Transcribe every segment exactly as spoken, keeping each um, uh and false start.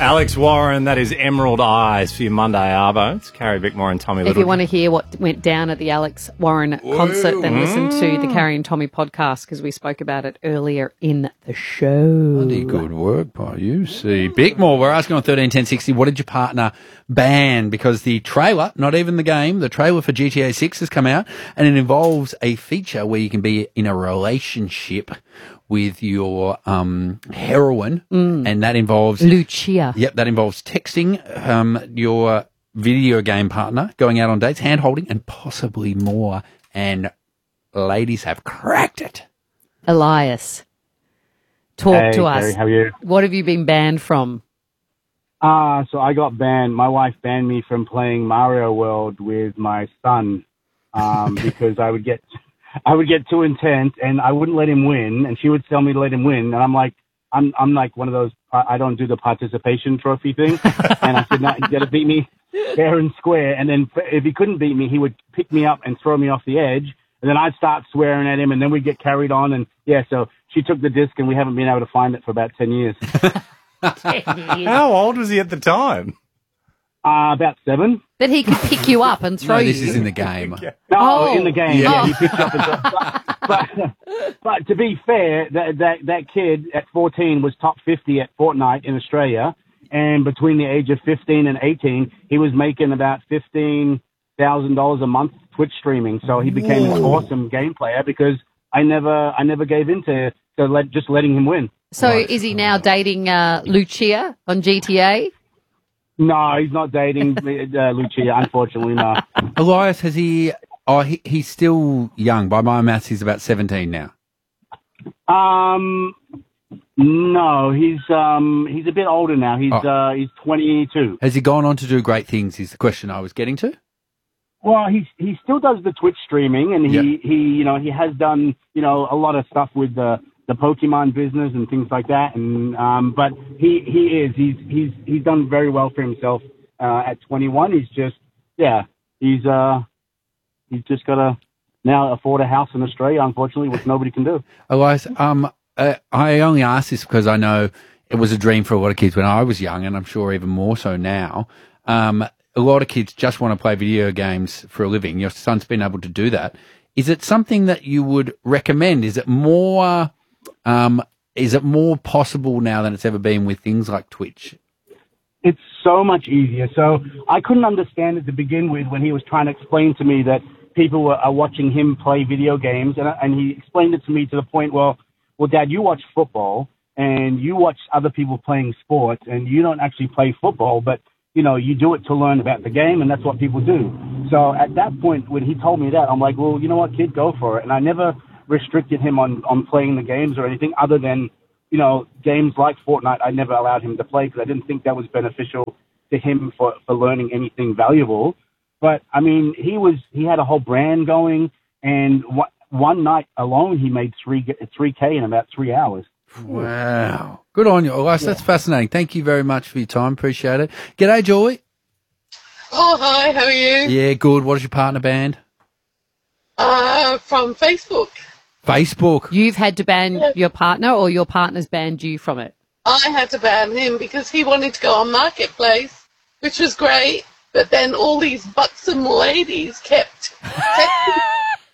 Alex Warren, that is Emerald Eyes for your Monday Arvo. It's Carrie Bickmore and Tommy Little. If you want to hear what went down at the Alex Warren concert, then listen to the Carrie and Tommy podcast because we spoke about it earlier in the show. Bloody good work by you, see. Bickmore, we're asking on thirteen ten sixty, what did your partner ban? Because the trailer, not even the game, the trailer for G T A six has come out, and it involves a feature where you can be in a relationship with your um, heroine, mm. and that involves... Lucia. Yep, that involves texting um, your video game partner, going out on dates, hand-holding, and possibly more. And ladies have cracked it. Elias, talk hey, to us. Carrie, how are you? What have you been banned from? Uh, so I got banned. My wife banned me from playing Mario World with my son um, because I would get... I would get too intense and I wouldn't let him win, and she would tell me to let him win. And I'm like, I'm, I'm like one of those, I don't do the participation trophy thing. And I said, no, you got to beat me fair and square. And then if he couldn't beat me, he would pick me up and throw me off the edge. And then I'd start swearing at him, and then we'd get carried on. And yeah, so she took the disc and we haven't been able to find it for about ten years. How old was he at the time? Uh, about seven. That he could pick you up and throw no, you. this is in the game. No, Oh. in the game. Yeah. Yeah, he picked up. And but, but, but to be fair, that, that that kid at fourteen was top fifty at Fortnite in Australia, and between the age of fifteen and eighteen, he was making about fifteen thousand dollars a month Twitch streaming. So he became an awesome game player because I never I never gave in to, to let, just letting him win. So Right. is he now dating uh, Lucia on G T A? No, he's not dating uh, Lucia, unfortunately, no. Elias, has he... Oh, he, he's still young. By my maths, he's about seventeen now. Um, no, he's um he's a bit older now. He's Oh. uh he's twenty-two. Has he gone on to do great things, is the question I was getting to. Well, he he still does the Twitch streaming, and he, Yeah. he you know he has done you know a lot of stuff with the the Pokemon business and things like that. And um, but he he is he's he's he's done very well for himself uh, at twenty-one. He's just yeah he's uh he's just got to now afford a house in Australia, unfortunately, which nobody can do. Elias, um, uh, I only ask this because I know it was a dream for a lot of kids when I was young, and I'm sure even more so now. Um, a lot of kids just want to play video games for a living. Your son's been able to do that. Is it something that you would recommend? Is it more, um, is it more possible now than it's ever been with things like Twitch? It's so much easier. So I couldn't understand it to begin with when he was trying to explain to me that people were, are watching him play video games, and, and he explained it to me to the point, well, well, Dad, you watch football and you watch other people playing sports, and you don't actually play football, but you know, you do it to learn about the game, and that's what people do. So at that point, when he told me that, I'm like, well, you know what, kid, go for it. And I never restricted him on, on playing the games or anything other than, you know, games like Fortnite. I never allowed him to play because I didn't think that was beneficial to him for, for learning anything valuable. But, I mean, he was he had a whole brand going, and one, one night alone he made three three K in about three hours. Wow. Good on you, Elias. That's fascinating. Thank you very much for your time. Appreciate it. G'day, Joy. Oh, hi, how are you? Yeah, good. What is your partner banned? Uh, from Facebook. Facebook. You've had to ban your partner, or your partner's banned you from it? I had to ban him because he wanted to go on Marketplace, which was great, but then all these buxom ladies kept texting.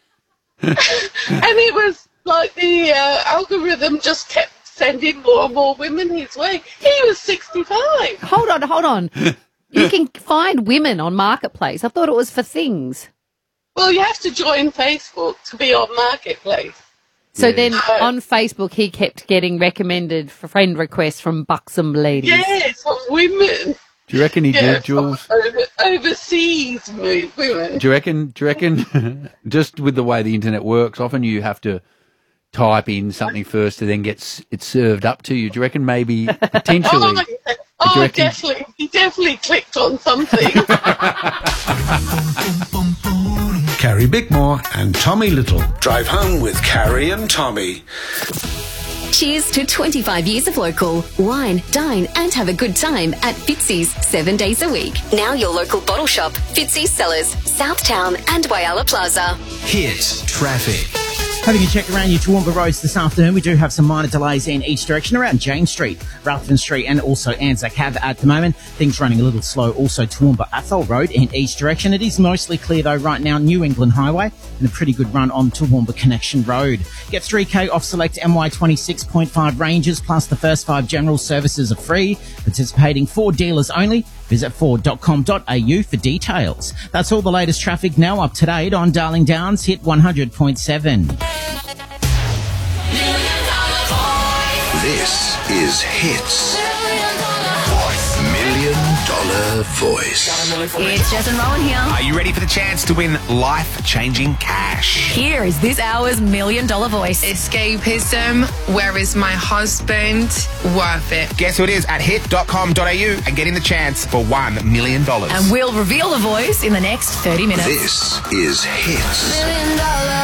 And it was like the uh, algorithm just kept sending more and more women his way. He was sixty-five. Hold on, hold on. You can find women on Marketplace. I thought it was for things. Well, you have to join Facebook to be on Marketplace. So Yeah. then on Facebook, he kept getting recommended for friend requests from buxom ladies. Yes, from women. Do you reckon he Yeah, did, Jules? from over, overseas mo- women. Do you reckon, do you reckon, just with the way the internet works, often you have to type in something first to then get s- it served up to you. Do you reckon maybe potentially? Oh, you oh reckon- definitely. He definitely clicked on something. Carrie Bickmore and Tommy Little. Drive home with Carrie and Tommy. Cheers to twenty-five years of local. Wine, dine and have a good time at Fitzy's seven days a week. Now your local bottle shop, Fitzy's Cellars, Southtown and Whyalla Plaza. Hit traffic. Having a check around your Toowoomba roads this afternoon, we do have some minor delays in each direction around Jane Street, Ruthven Street and also Anzac Ave at the moment. Things running a little slow also Toowoomba Athol Road in each direction. It is mostly clear though right now, New England Highway, and a pretty good run on Toowoomba Connection Road. Get three K off select M Y twenty-six point five ranges, plus the first five general services are free. Participating Ford dealers only. Visit ford dot com dot a u for details. That's all the latest traffic now up to date on Darling Downs Hit one hundred point seven. This is Hits. Million Dollar Voice. It's Jess and Rowan here. Are you ready for the chance to win life-changing cash? Here is this hour's Million Dollar Voice. Escapism, where is my husband? Worth it. Guess who it is at hit dot com dot a u and get in the chance for one million dollars. And we'll reveal the voice in the next thirty minutes. This is Hits. Million Dollar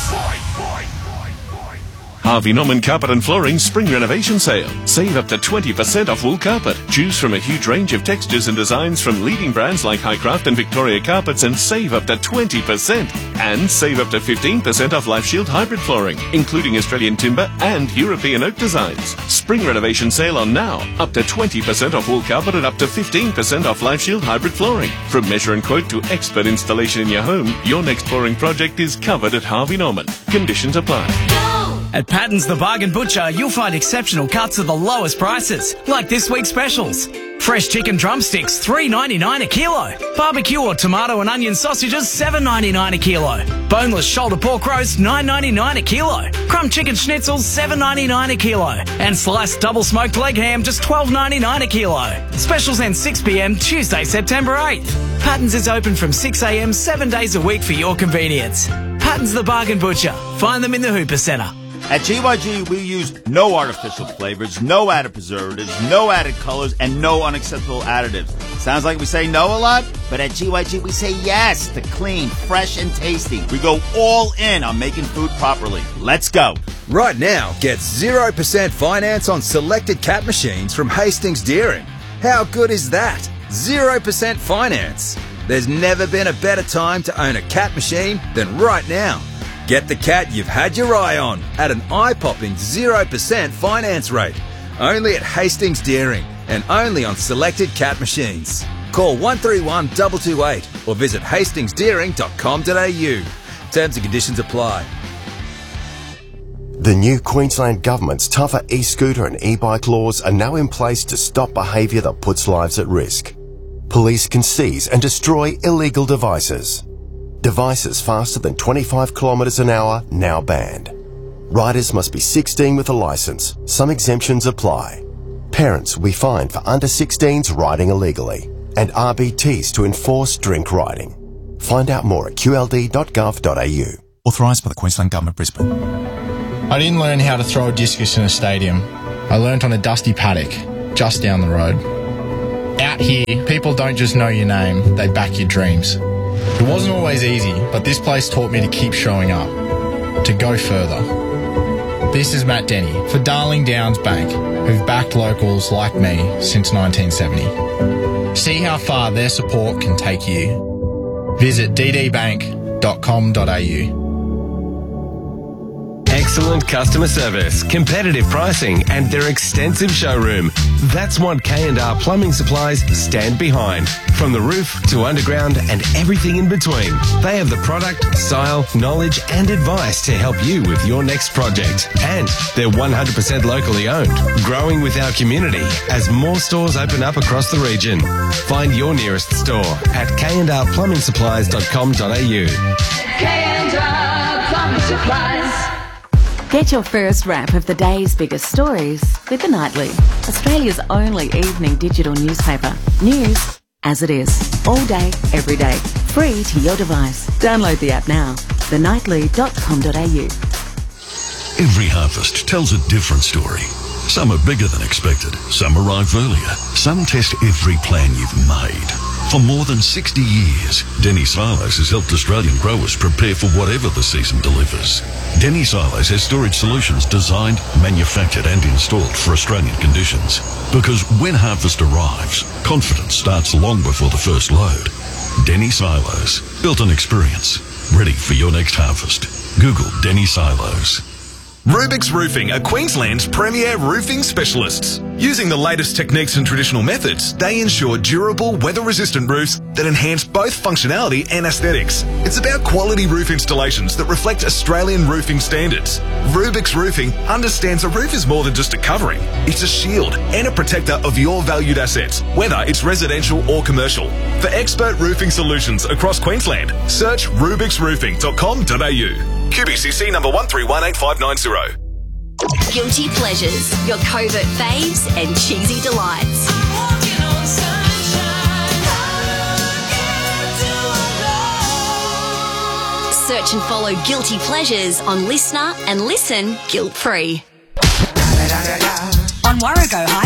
Harvey Norman Carpet and Flooring Spring Renovation Sale. Save up to twenty percent off wool carpet. Choose from a huge range of textures and designs from leading brands like Highcraft and Victoria Carpets and save up to twenty percent. And save up to fifteen percent off LifeShield hybrid flooring, including Australian timber and European oak designs. Spring Renovation Sale on now. Up to twenty percent off wool carpet and up to fifteen percent off LifeShield hybrid flooring. From measure and quote to expert installation in your home, your next flooring project is covered at Harvey Norman. Conditions apply. At Patton's the Bargain Butcher, you'll find exceptional cuts at the lowest prices, like this week's specials. Fresh chicken drumsticks, three ninety-nine a kilo. Barbecue or tomato and onion sausages, seven ninety-nine a kilo. Boneless shoulder pork roast, nine ninety-nine a kilo. Crumb chicken schnitzels, seven ninety-nine a kilo. And sliced double smoked leg ham, just twelve ninety-nine a kilo. Specials end six p m Tuesday, September eighth. Patton's is open from six a m seven days a week for your convenience. Patton's the Bargain Butcher. Find them in the Hooper Centre. At G Y G, we use no artificial flavors, no added preservatives, no added colors, and no unacceptable additives. Sounds like we say no a lot, but at G Y G, we say yes to clean, fresh, and tasty. We go all in on making food properly. Let's go. Right now, get zero percent finance on selected cat machines from Hastings Deering. How good is that? zero percent finance. There's never been a better time to own a cat machine than right now. Get the cat you've had your eye on at an eye-popping zero percent finance rate. Only at Hastings Deering and only on selected cat machines. Call one three one two two eight or visit hastings deering dot com dot a u. Terms and conditions apply. The new Queensland Government's tougher e-scooter and e-bike laws are now in place to stop behaviour that puts lives at risk. Police can seize and destroy illegal devices. Devices faster than twenty-five kilometres an hour now banned. Riders must be sixteen with a licence. Some exemptions apply. Parents will be fined for under sixteens riding illegally, and R B Ts to enforce drink riding. Find out more at q l d dot gov dot a u. Authorised by the Queensland Government, Brisbane. I didn't learn how to throw a discus in a stadium. I learnt on a dusty paddock just down the road. Out here, people don't just know your name, they back your dreams. It wasn't always easy, but this place taught me to keep showing up, to go further. This is Matt Denny for Darling Downs Bank, who've backed locals like me since nineteen seventy. See how far their support can take you. Visit d d bank dot com dot a u. Excellent customer service, competitive pricing, and their extensive showroom. That's what K and R Plumbing Supplies stand behind. From the roof to underground and everything in between. They have the product, style, knowledge, and advice to help you with your next project. And they're one hundred percent locally owned, growing with our community as more stores open up across the region. Find your nearest store at k and r plumbing supplies dot com dot a u. K and R Plumbing Supplies. Get your first wrap of the day's biggest stories with The Nightly, Australia's only evening digital newspaper. News as it is, all day, every day, free to your device. Download the app now, the nightly dot com dot a u. Every harvest tells a different story. Some are bigger than expected, some arrive earlier, some test every plan you've made. For more than sixty years, Denny Silos has helped Australian growers prepare for whatever the season delivers. Denny Silos has storage solutions designed, manufactured and installed for Australian conditions. Because when harvest arrives, confidence starts long before the first load. Denny Silos, built on experience, ready for your next harvest. Google Denny Silos. Rubik's Roofing are Queensland's premier roofing specialists. Using the latest techniques and traditional methods, they ensure durable, weather-resistant roofs that enhance both functionality and aesthetics. It's about quality roof installations that reflect Australian roofing standards. Rubik's Roofing understands a roof is more than just a covering. It's a shield and a protector of your valued assets, whether it's residential or commercial. For expert roofing solutions across Queensland, search rubiks roofing dot com dot a u. Q B C C number one three one eight five nine zero. Guilty pleasures, your covert faves and cheesy delights. Search and follow Guilty Pleasures on Listener and listen guilt-free. On Warrego High